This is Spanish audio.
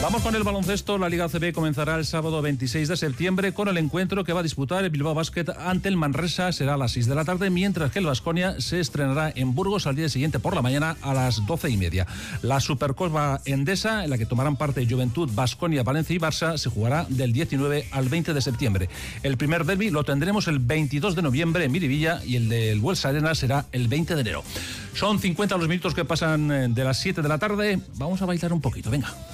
Vamos con el baloncesto. La Liga ACB comenzará el sábado 26 de septiembre con el encuentro que va a disputar el Bilbao Basket ante el Manresa. Será a las 6 de la tarde, mientras que el Baskonia se estrenará en Burgos al día siguiente por la mañana a las 12:30. La Supercopa Endesa, en la que tomarán parte Juventud, Baskonia, Valencia y Barça, se jugará del 19 al 20 de septiembre. El primer derbi lo tendremos el 22 de noviembre en Miribilla y el del Buesa Arena será el 20 de enero. Son 50 los minutos que pasan de las 7 de la tarde. Vamos a bailar un poquito, venga.